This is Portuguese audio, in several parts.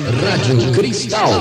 Rádio Cristal.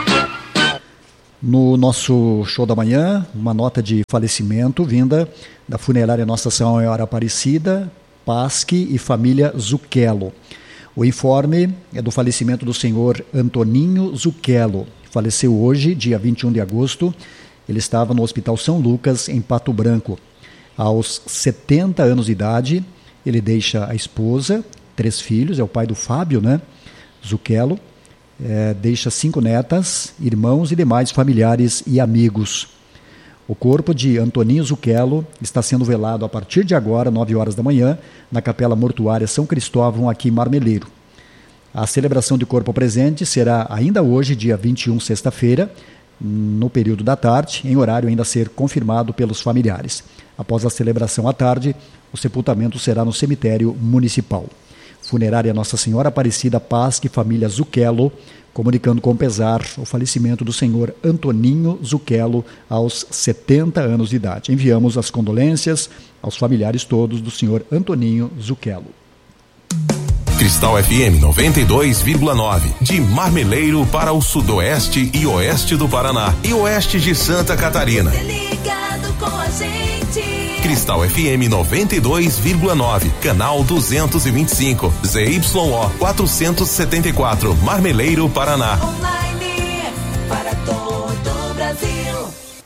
No nosso show da manhã, uma nota de falecimento vinda da funerária Nossa Senhora Aparecida, Pasque e família Zucchello. O informe é do falecimento do senhor Antoninho Zucchello, que faleceu hoje, dia 21 de agosto. Ele estava no Hospital São Lucas, em Pato Branco. Aos 70 anos de idade, ele deixa a esposa, 3 filhos, é o pai do Fábio, né? Zucchello. Deixa 5 netas, irmãos e demais familiares e amigos. O corpo de Antoninho Zucchello está sendo velado a partir de agora, 9 horas da manhã, na Capela Mortuária São Cristóvão, aqui em Marmeleiro. A celebração de corpo presente será ainda hoje, dia 21, sexta-feira, no período da tarde, em horário ainda a ser confirmado pelos familiares. Após a celebração à tarde, o sepultamento será no cemitério municipal. Funerária Nossa Senhora Aparecida, Pasque, família Zucchello, comunicando com pesar o falecimento do senhor Antoninho Zucchello aos 70 anos de idade. Enviamos as condolências aos familiares todos do senhor Antoninho Zucchello. Cristal FM 92,9, de Marmeleiro para o sudoeste e oeste do Paraná e oeste de Santa Catarina. Ligado com a gente. Cristal FM 92,9, canal 225, ZYO 474, Marmeleiro, Paraná. Online para todo o Brasil.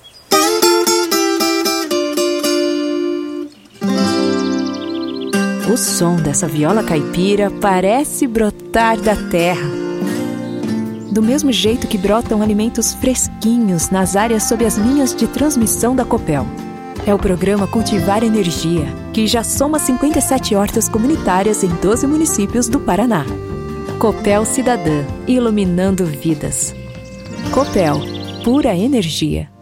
O som dessa viola caipira parece brotar da terra. Do mesmo jeito que brotam alimentos fresquinhos nas áreas sob as linhas de transmissão da Copel. É o programa Cultivar Energia, que já soma 57 hortas comunitárias em 12 municípios do Paraná. Copel Cidadã, iluminando vidas. Copel, pura energia.